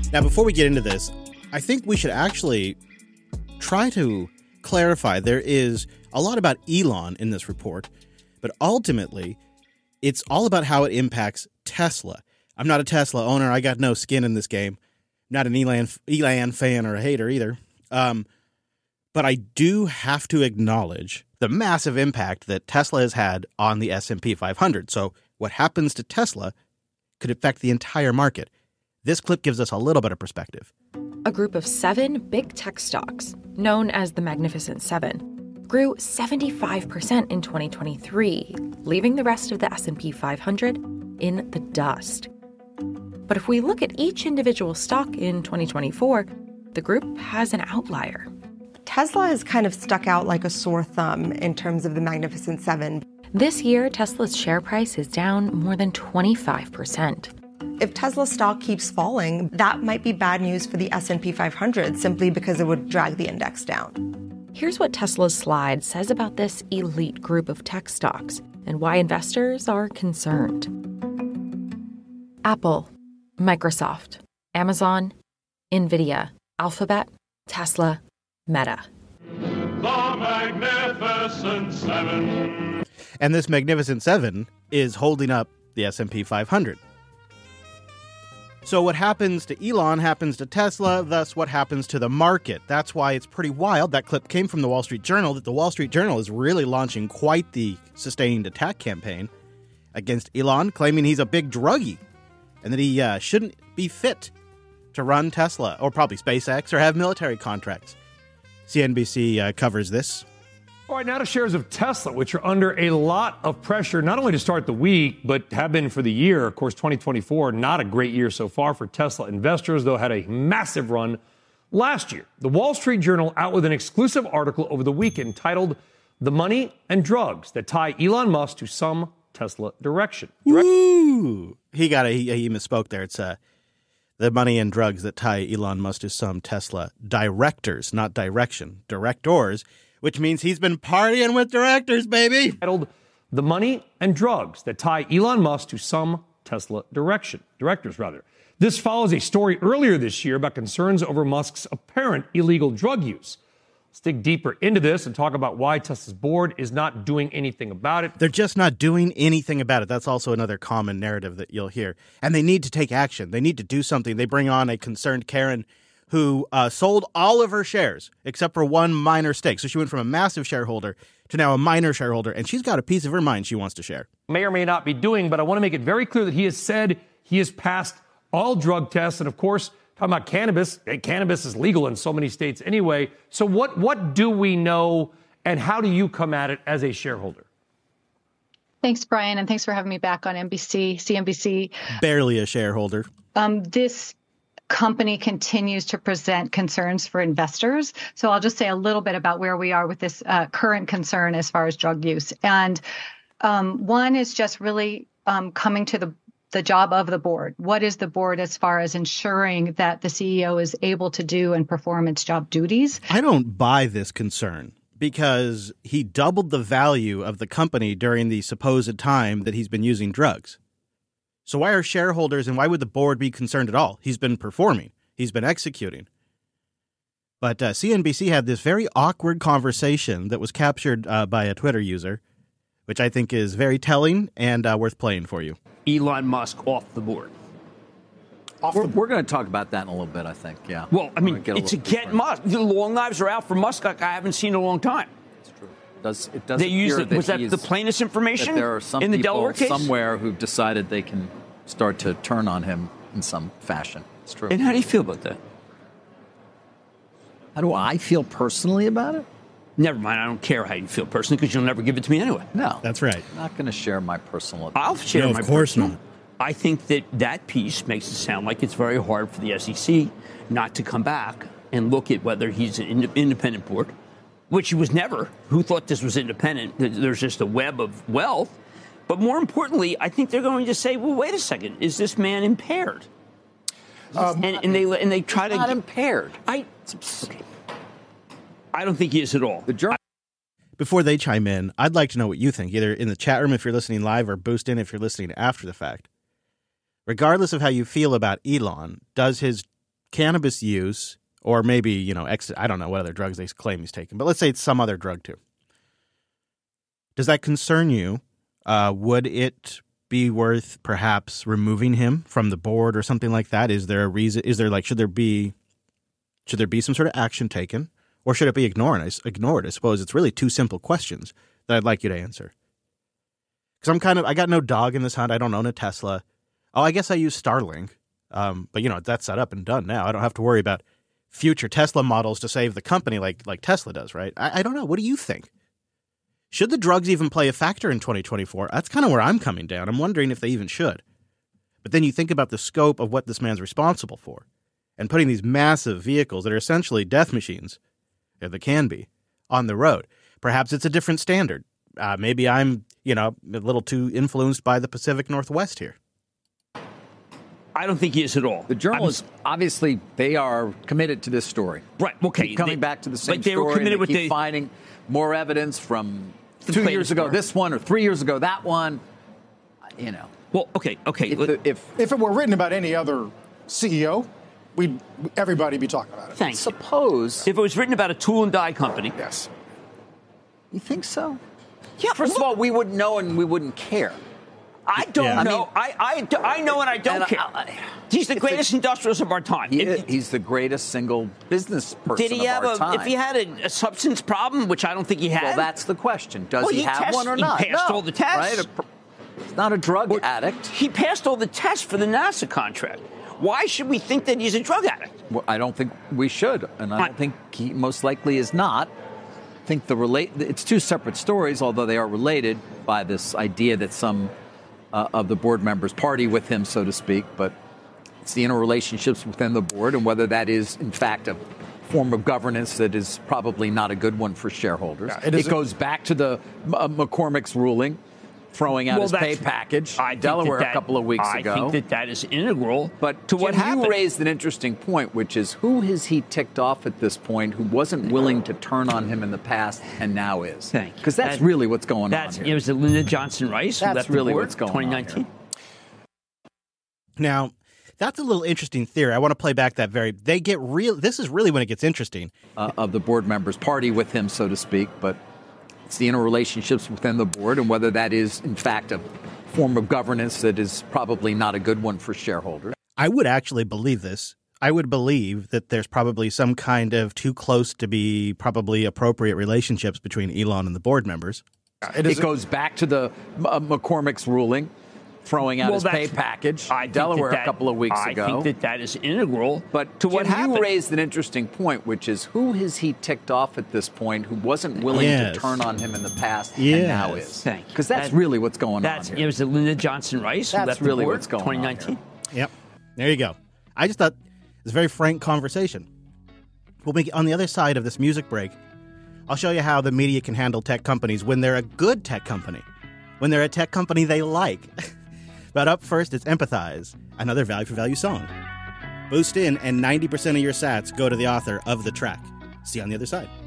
Now, before we get into this, I think we should actually try to clarify. There is a lot about Elon in this report, but ultimately, it's all about how it impacts Tesla. I'm not a Tesla owner. I got no skin in this game. Not an Elon fan or a hater either. But I do have to acknowledge the massive impact that Tesla has had on the S&P 500. So what happens to Tesla could affect the entire market. This clip gives us a little bit of perspective. A group of 7 big tech stocks, known as the Magnificent Seven, grew 75% in 2023, leaving the rest of the S&P 500 in the dust. But if we look at each individual stock in 2024, the group has an outlier. Tesla has kind of stuck out like a sore thumb in terms of the Magnificent Seven. This year, Tesla's share price is down more than 25%. If Tesla stock keeps falling, that might be bad news for the S&P 500 simply because it would drag the index down. Here's what Tesla's slide says about this elite group of tech stocks and why investors are concerned. Apple, Microsoft, Amazon, Nvidia, Alphabet, Tesla, Meta. The Magnificent Seven. And this Magnificent Seven is holding up the S&P 500. So what happens to Elon happens to Tesla, thus what happens to the market. That's why it's pretty wild. That clip came from the Wall Street Journal, that the Wall Street Journal is really launching quite the sustained attack campaign against Elon, claiming he's a big druggie and that he shouldn't be fit to run Tesla or probably SpaceX or have military contracts. CNBC covers this. All right, now to shares of Tesla, which are under a lot of pressure, not only to start the week, but have been for the year. Of course, 2024, not a great year so far for Tesla investors, though had a massive run last year. The Wall Street Journal out with an exclusive article over the weekend titled "The Money and Drugs That Tie Elon Musk to Some Tesla Direction." Woo! He misspoke there. It's the money and drugs that tie Elon Musk to some Tesla directors, not direction, directors, which means he's been partying with directors, baby. Titled "The Money and Drugs That Tie Elon Musk to Some Tesla Directors. This follows a story earlier this year about concerns over Musk's apparent illegal drug use. Let's dig deeper into this and talk about why Tesla's board is not doing anything about it. They're just not doing anything about it. That's also another common narrative that you'll hear. And they need to take action. They need to do something. They bring on a concerned Karen who sold all of her shares except for one minor stake. So she went from a massive shareholder to now a minor shareholder, and she's got a piece of her mind she wants to share. May or may not be doing, but I want to make it very clear that he has said he has passed all drug tests. And of course, talking about cannabis is legal in so many states anyway. So what do we know, and how do you come at it as a shareholder? Thanks, Brian, and thanks for having me back on CNBC. Barely a shareholder. This company continues to present concerns for investors. So I'll just say a little bit about where we are with this current concern as far as drug use. And one is just really coming to the job of the board. What is the board as far as ensuring that the CEO is able to do and perform its job duties? I don't buy this concern because he doubled the value of the company during the supposed time that he's been using drugs. So why are shareholders and why would the board be concerned at all? He's been performing. He's been executing. But CNBC had this very awkward conversation that was captured by a Twitter user, which I think is very telling and worth playing for you. Elon Musk off the board. We're going to talk about that in a little bit, I think, yeah. Well, I mean, it's a get Musk. The long knives are out for Musk like I haven't seen in a long time. It does they use appear it, was that the plaintiff's information there are some in the people Delaware case? Somewhere who've decided they can start to turn on him in some fashion. It's true. And how do you feel about that? How do I feel personally about it? Never mind. I don't care how you feel personally because you'll never give it to me anyway. No. That's right. I'm not going to share my personal opinion. I'll share my personal. Of course not. I think that piece makes it sound like it's very hard for the SEC not to come back and look at whether he's an independent board, which he was never. Who thought this was independent? There's just a web of wealth. But more importantly, I think they're going to say, well, wait a second. Is this man impaired? And they try to... Not impaired. I don't think he is at all. Before they chime in, I'd like to know what you think, either in the chat room if you're listening live or boost in if you're listening after the fact. Regardless of how you feel about Elon, does his cannabis use, or maybe, I don't know what other drugs they claim he's taking, but let's say it's some other drug too. Does that concern you? Would it be worth perhaps removing him from the board or something like that? Is there a reason? Should there be some sort of action taken, or should it be ignored? I suppose it's really two simple questions that I'd like you to answer. Because I got no dog in this hunt. I don't own a Tesla. Oh, I guess I use Starlink. But that's set up and done now. I don't have to worry about future Tesla models to save the company like Tesla does, right? I don't know. What do you think? Should the drugs even play a factor in 2024? That's kind of where I'm coming down. I'm wondering if they even should. But then you think about the scope of what this man's responsible for, and putting these massive vehicles that are essentially death machines, if they can be, on the road. Perhaps it's a different standard. Maybe I'm, a little too influenced by the Pacific Northwest here. I don't think he is at all. The journalists, obviously, they are committed to this story. Right. Okay. Keep coming back to the same they story. Were committed and they with keep finding more evidence from 2 years ago, this one, or 3 years ago, that one. Well, okay. If it were written about any other CEO, everybody be talking about it. Thanks. Suppose if it was written about a tool and die company. Yes. You think so? Yeah. First of all, we wouldn't know and we wouldn't care. I don't know. I know and I don't care. He's the greatest industrialist of our time. He's the greatest single business person of our time. If he had a substance problem, which I don't think he had? Well, that's the question. Does he have one or not? He passed all the tests. Right? He's not a drug addict. He passed all the tests for the NASA contract. Why should we think that he's a drug addict? Well, I don't think we should, and I don't think he most likely is not. I think it's two separate stories, although they are related by this idea that some of the board members party with him, so to speak, but it's the interrelationships within the board and whether that is, in fact, a form of governance that is probably not a good one for shareholders. Yeah, it goes back to the McCormick's ruling, throwing out his pay package in Delaware a couple of weeks ago. I think that is integral but to what happened. You raised an interesting point, which is who has he ticked off at this point who wasn't willing to turn on him in the past and now is? Because that's really what's going on here. It was Lyndon Johnson Rice who left really the board what's going 2019. on here. Now, that's a little interesting theory. I want to play back that this is really when it gets interesting. Of the board members party with him, so to speak, but it's the interrelationships within the board and whether that is, in fact, a form of governance that is probably not a good one for shareholders. I would actually believe this. I would believe that there's probably some kind of too close to be probably appropriate relationships between Elon and the board members. It goes back to the McCormick's ruling, throwing out his pay package in Delaware a couple of weeks ago. I think that is integral but to what happened. You raised an interesting point, which is who has he ticked off at this point who wasn't willing to turn on him in the past and now is? Because that's really what's going on here. It was Lyndon Johnson Rice who left really the board what's going 2019. on here. Yep. There you go. I just thought it was a very frank conversation. We'll be on the other side of this music break. I'll show you how the media can handle tech companies when they're a good tech company, when they're a tech company they like. But up first, it's Empathize, another value for value song. Boost in, and 90% of your sats go to the author of the track. See you on the other side.